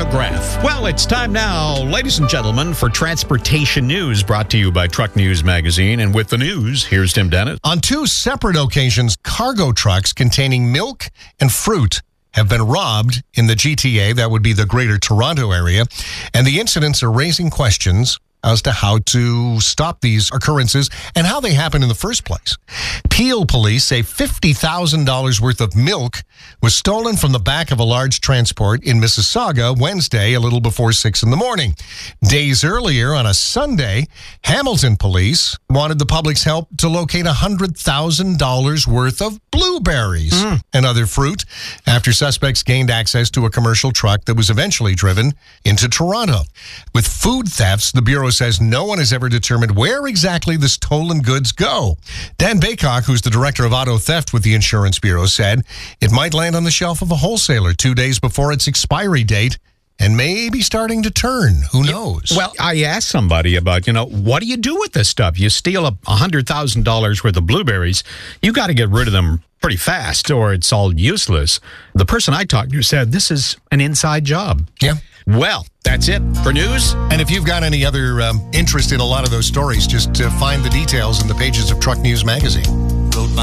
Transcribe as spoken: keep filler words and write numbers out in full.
Chronograph. Well, it's time now, ladies and gentlemen, for transportation news brought to you by Truck News Magazine. And with the news, here's Tim Dennis. On two separate occasions, cargo trucks containing milk and fruit have been robbed in the G T A. That would be the Greater Toronto Area. And the incidents are raising questions as to how to stop these occurrences and how they happen in the first place. Peel police say fifty thousand dollars worth of milk was stolen from the back of a large transport in Mississauga Wednesday, a little before six in the morning. Days earlier, on a Sunday, Hamilton police wanted the public's help to locate one hundred thousand dollars worth of blueberries mm. and other fruit after suspects gained access to a commercial truck that was eventually driven into Toronto. With food thefts, the Bureau says no one has ever determined where exactly the stolen goods go. Dan Baycock, who's the director of auto theft with the Insurance Bureau, said it might land on the shelf of a wholesaler two days before its expiry date and maybe starting to turn. Who knows? Well, I asked somebody about, you know, what do you do with this stuff? You steal a one hundred thousand dollars worth of blueberries, you got to get rid of them pretty fast or it's all useless. The person I talked to said this is an inside job. Yeah. Well, that's it for news. And if you've got any other um, interest in a lot of those stories, just uh, find the details in the pages of Truck News Magazine.